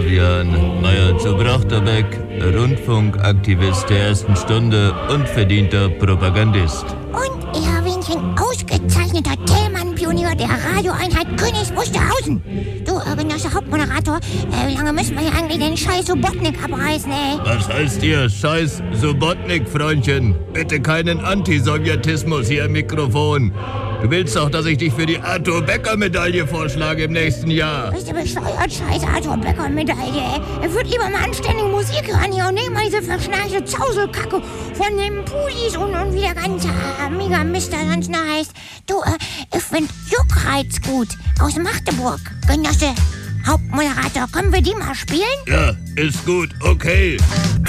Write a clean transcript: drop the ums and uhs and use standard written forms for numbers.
Fabian Meyer zu Brachterbeck, Rundfunkaktivist der ersten Stunde und verdienter Propagandist. Und Erwinchen, ausgezeichneter Thälmann-Pionier der Radioeinheit Königs Wusterhausen. Du, Genosse Hauptmoderator, wie lange müssen wir hier eigentlich den scheiß Subotnik abreißen, ey? Was heißt ihr, scheiß Subotnik, Freundchen? Bitte keinen Antisowjetismus hier im Mikrofon. Du willst doch, dass ich dich für die Arthur-Becker-Medaille vorschlage im nächsten Jahr. Bist du bescheuert, scheiß Arthur-Becker-Medaille, ey? Er wird lieber mal anständige Musik hören hier und nicht mal diese verschnarchte Zauselkacke von den Pulis und wie der ganze mega Mister sonst noch heißt. Du, ich find Juckreiz gut aus Magdeburg. Genosse Hauptmoderator, können wir die mal spielen? Ja, ist gut, okay.